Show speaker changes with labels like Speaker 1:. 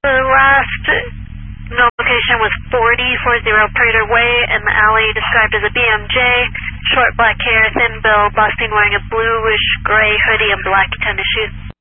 Speaker 1: The last known location was 4040 Prater Way in the alley described as a BMJ, short black hair, thin build, last seen wearing a bluish gray hoodie and black tennis shoes.